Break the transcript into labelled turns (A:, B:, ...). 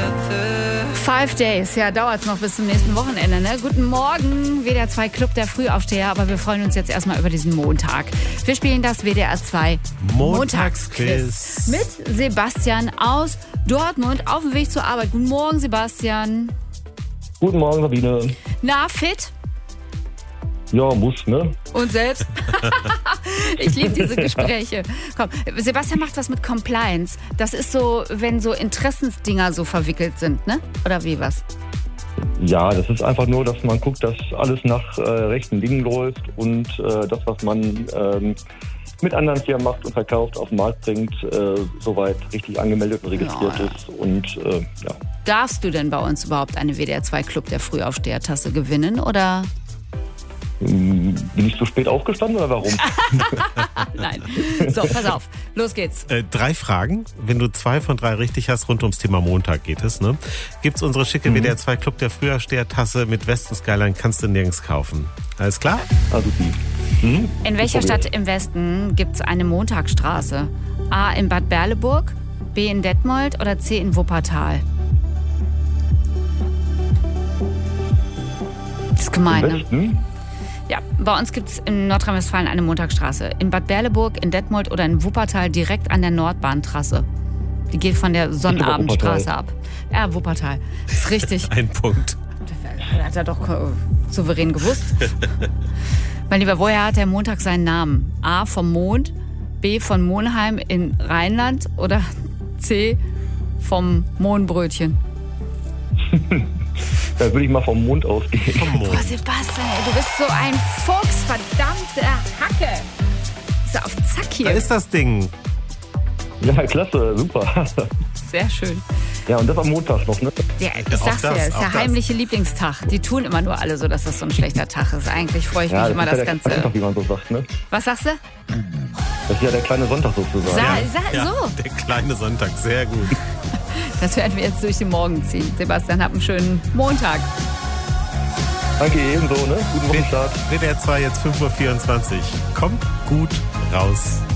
A: 5 Days, ja, dauert es noch bis zum nächsten Wochenende, ne? Guten Morgen, WDR 2 Club der Frühaufsteher, aber wir freuen uns jetzt erstmal über diesen Montag. Wir spielen das WDR 2 Montagsquiz mit Sebastian aus Dortmund auf dem Weg zur Arbeit. Guten Morgen, Sebastian.
B: Guten Morgen, Sabine.
A: Na, fit?
B: Ja, muss, ne?
A: Und selbst? Ich liebe diese Gespräche. Komm, Sebastian macht was mit Compliance. Das ist so, wenn so Interessensdinger so verwickelt sind, ne? Oder wie was?
B: Ja, das ist einfach nur, dass man guckt, dass alles nach rechten Dingen läuft und das, was man mit anderen Firmen macht und verkauft, auf den Markt bringt, soweit richtig angemeldet und registriert ist. Und ja.
A: Darfst du denn bei uns überhaupt eine WDR 2 Club der Frühaufsteher-Tasse gewinnen, oder?
B: Bin ich zu spät aufgestanden oder warum?
A: Nein. So, pass auf. Los geht's.
C: 3 Fragen. Wenn du 2 von 3 richtig hast, rund ums Thema Montag geht es, ne? Gibt's unsere schicke WDR 2 Club der Frühaufsteher-Tasse mit Westen Skyline, kannst du nirgends kaufen. Alles klar?
B: Also die.
A: In welcher Stadt im Westen gibt's eine Montagsstraße? A in Bad Berleburg, B in Detmold oder C in Wuppertal? Das ist gemein, ne?
B: Westen?
A: Ja, bei uns gibt es in Nordrhein-Westfalen eine Montagsstraße. In Bad Berleburg, in Detmold oder in Wuppertal direkt an der Nordbahntrasse. Die geht von der Sonnabendstraße ab. Ja, Wuppertal. Das ist richtig.
C: Ein Punkt.
A: Hat er doch souverän gewusst. Mein Lieber, woher hat der Montag seinen Namen? A vom Mond, B von Monheim in Rheinland oder C vom Mohnbrötchen?
B: Da würde ich mal vom Mond ausgehen.
A: Boah, Sebastian, ey, du bist so ein Fuchs, verdammte Hacke. Bist du auf Zack hier?
C: Da ist das Ding.
B: Ja, klasse, super.
A: Sehr schön.
B: Ja, und das am Montag noch, ne?
A: Ja, ich sag's dir, ist der
C: das.
A: heimliche Lieblingstag. Die tun immer nur alle so, dass das so ein schlechter Tag ist. Eigentlich freue ich mich immer das
B: Ja,
A: Ganze.
B: der Sonntag, wie man so sagt, ne?
A: Was sagst du?
B: Das ist ja der kleine Sonntag sozusagen.
A: So.
C: Der kleine Sonntag, sehr gut.
A: Das werden wir jetzt durch den Morgen ziehen. Sebastian, hab einen schönen Montag.
B: Danke, ebenso, ne? Guten Wochenstart.
C: WDR 2 jetzt 5:24 Uhr. Kommt gut raus.